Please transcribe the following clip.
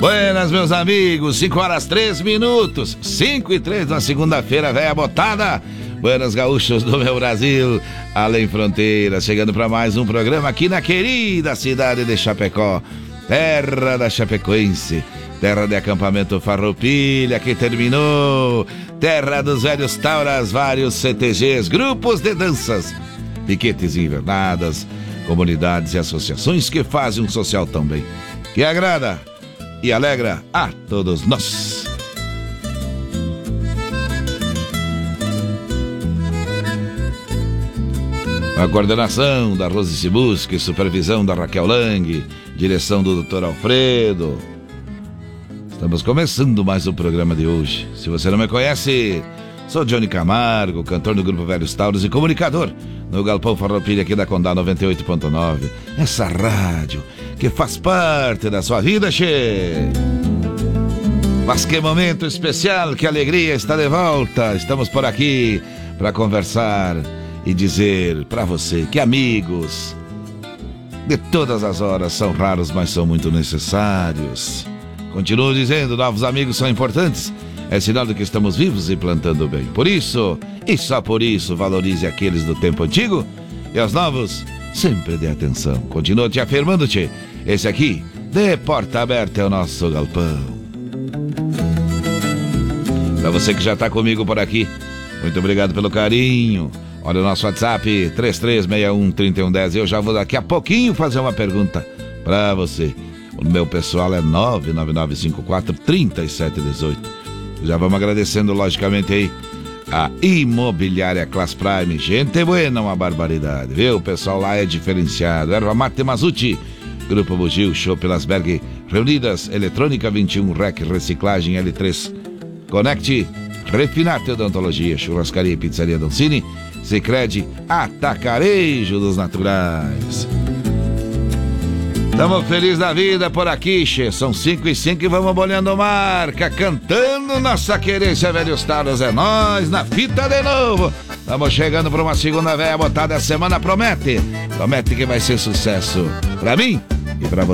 Buenas, meus amigos, 5h03, 5h03 na segunda-feira, véia botada. Buenas, gaúchos do meu Brasil, além fronteiras, chegando para mais um programa aqui na querida cidade de Chapecó, terra da Chapecoense, terra de acampamento Farroupilha, que terminou, terra dos velhos tauras, vários CTGs, grupos de danças, piquetes invernadas, comunidades e associações que fazem um social tão bem, que agrada e alegra a todos nós. A coordenação da Rose Sibuski, supervisão da Raquel Lang, direção do Dr. Alfredo. Estamos começando mais um programa de hoje. Se você não me conhece, sou Johnny Camargo, cantor do Grupo Velhos Tauros e comunicador no Galpão Farroupilha aqui da Condá 98.9. Essa rádio que faz parte da sua vida, che. Mas que momento especial, que alegria estar de volta. Estamos por aqui para conversar e dizer para você que amigos de todas as horas são raros, mas são muito necessários. Continuo dizendo, novos amigos são importantes. É sinal de que estamos vivos e plantando bem. Por isso, e só por isso, valorize aqueles do tempo antigo e aos novos sempre dê atenção. Continua te afirmando-te. Esse aqui, de porta aberta, é o nosso galpão. Para você que já está comigo por aqui, muito obrigado pelo carinho. Olha o nosso WhatsApp, 3361-3110. Eu já vou daqui a pouquinho fazer uma pergunta para você. O meu pessoal é 99954-3718. Já vamos agradecendo, logicamente, aí a Imobiliária Class Prime. Gente buena, uma barbaridade, viu? O pessoal lá é diferenciado. Erva Mate Mazuti, Grupo Bugio, Chopp Lasberg, Reunidas, Eletrônica 21, REC, Reciclagem, L3, Conecte, Refinarte Odontologia, Churrascaria e Pizzaria Doncini, Sicredi, Atacarejo dos Naturais. Estamos felizes da vida por aqui, che. São 5h05 e vamos bolhando marca, cantando nossa querência, velhos taros, é nós na fita de novo. Estamos chegando para uma segunda véia botada. A semana promete que vai ser sucesso pra mim e pra você.